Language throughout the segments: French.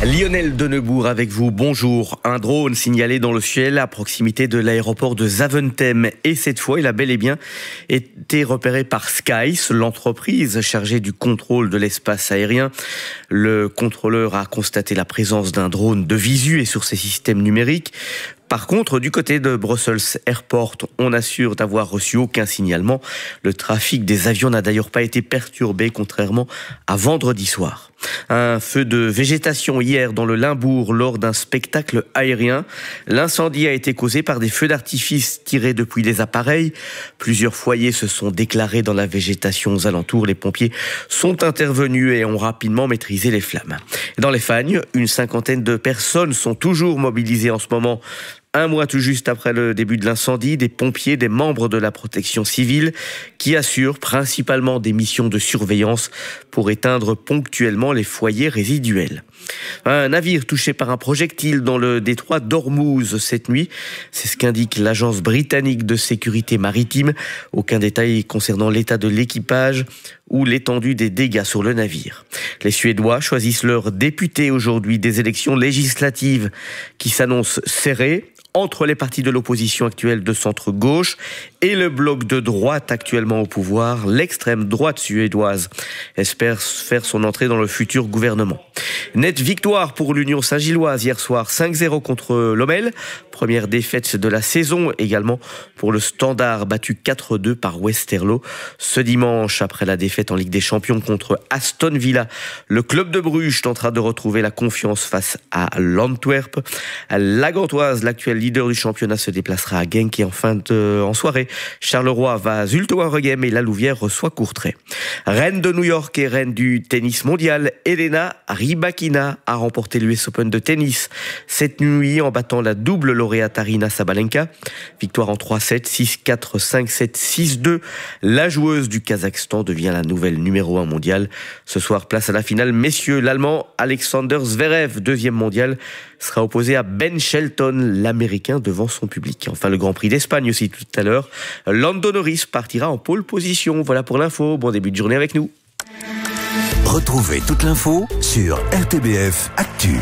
Lionel Denebourg avec vous, bonjour. Un drone signalé dans le ciel à proximité de l'aéroport de Zaventem. Et cette fois, il a bel et bien été repéré par Skies, l'entreprise chargée du contrôle de l'espace aérien. Le contrôleur a constaté la présence d'un drone de visu et sur ses systèmes numériques. Par contre, du côté de Brussels Airport, on assure d'avoir reçu aucun signalement. Le trafic des avions n'a d'ailleurs pas été perturbé, contrairement à vendredi soir. Un feu de végétation hier dans le Limbourg lors d'un spectacle aérien. L'incendie a été causé par des feux d'artifice tirés depuis les appareils. Plusieurs foyers se sont déclarés dans la végétation aux alentours. Les pompiers sont intervenus et ont rapidement maîtrisé les flammes. Dans les Fagnes, une cinquantaine de personnes sont toujours mobilisées en ce moment. Un mois tout juste après le début de l'incendie, des pompiers, des membres de la protection civile qui assurent principalement des missions de surveillance pour éteindre ponctuellement les foyers résiduels. Un navire touché par un projectile dans le détroit d'Ormuz cette nuit, c'est ce qu'indique l'agence britannique de sécurité maritime. Aucun détail concernant l'état de l'équipage ou l'étendue des dégâts sur le navire. Les Suédois choisissent leur député aujourd'hui, des élections législatives qui s'annoncent serrées entre les partis de l'opposition actuelle de centre-gauche et le bloc de droite actuellement au pouvoir. L'extrême droite suédoise espère faire son entrée dans le futur gouvernement. Nette victoire pour l'Union Saint-Gilloise hier soir, 5-0 contre Lommel. Première défaite de la saison également pour le Standard, battu 4-2 par Westerlo. Ce dimanche, après la défaite en Ligue des Champions contre Aston Villa, le club de Bruges tentera de retrouver la confiance face à l'Antwerp. La Gantoise, l'actuel leader du championnat, se déplacera à Genk et en soirée, Charleroi va à Zulte-Waregem et la Louvière reçoit Courtrai. Reine de New York et reine du tennis mondial, Elena Rybakina a remporté l'US Open de tennis cette nuit en battant la double lauréate Aryna Sabalenka. Victoire en 3-7, 6-4, 5-7, 6-2. La joueuse du Kazakhstan devient la nouvelle numéro 1 mondiale. Ce soir, place à la finale. Messieurs, l'Allemand Alexander Zverev, deuxième mondial, sera opposé à Ben Shelton, l'Américain, devant son public. Enfin, le Grand Prix d'Espagne aussi tout à l'heure. Lando Norris partira en pole position. Voilà pour l'info. Bon début de journée avec nous. Retrouvez toute l'info sur RTBF Actu.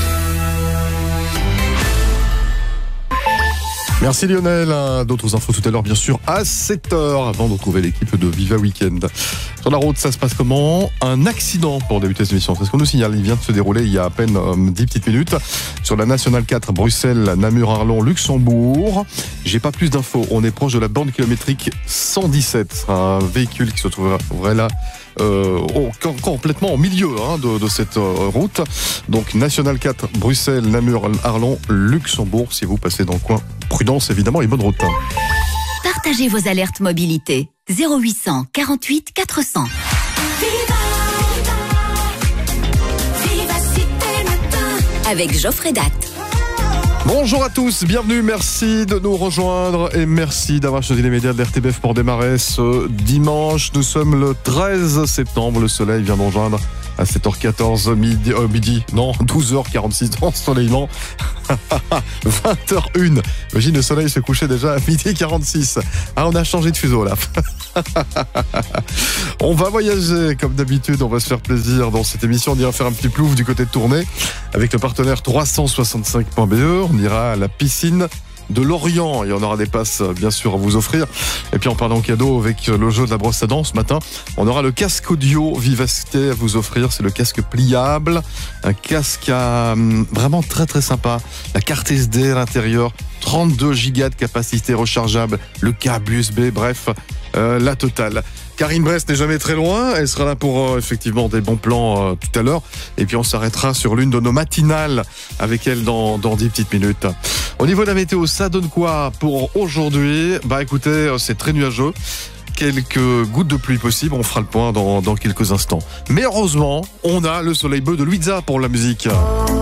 Merci Lionel. D'autres infos tout à l'heure, bien sûr, à 7h, avant de retrouver l'équipe de Viva Weekend. Sur la route, ça se passe comment ? Un accident pour débuter cette émission. C'est ce qu'on nous signale. Il vient de se dérouler il y a à peine 10 petites minutes sur la Nationale 4, Bruxelles, Namur, Arlon, Luxembourg. J'ai pas plus d'infos. On est proche de la bande kilométrique 117. Un véhicule qui se trouverait là complètement au milieu de cette route. Donc Nationale 4, Bruxelles, Namur, Arlon, Luxembourg. Si vous passez dans le coin, prudence évidemment et bonne route. Partagez vos alertes mobilité. 0800 48 400. Viva Cité Matin avec Geoffrey Datt. Bonjour à tous, bienvenue, merci de nous rejoindre et merci d'avoir choisi les médias de l'RTBF pour démarrer ce dimanche. Nous sommes le 13 septembre, le soleil vient nous rejoindre à 7h14 midi, non, 12h46 d'ensoleillement. 20h01. Imagine, le soleil se couchait déjà à midi 46. Ah, on a changé de fuseau là. On va voyager comme d'habitude, on va se faire plaisir dans cette émission. On ira faire un petit plouf du côté de Tournai avec le partenaire 365.be. On ira à la piscine de Lorient. Il y en aura des passes bien sûr à vous offrir. Et puis en parlant cadeau avec le jeu de la brosse à dents ce matin, on aura le casque audio Vivacité à vous offrir. C'est le casque pliable, un casque vraiment très très sympa. La carte SD à l'intérieur, 32 Go de capacité rechargeable, le câble USB, bref, la totale. Karine Brest n'est jamais très loin, elle sera là pour effectivement des bons plans tout à l'heure. Et puis on s'arrêtera sur l'une de nos matinales avec elle dans 10 petites minutes. Au niveau de la météo, ça donne quoi pour aujourd'hui ? Bah écoutez, c'est très nuageux. Quelques gouttes de pluie possibles, on fera le point dans quelques instants. Mais heureusement, on a le soleil bleu de Louisa pour la musique.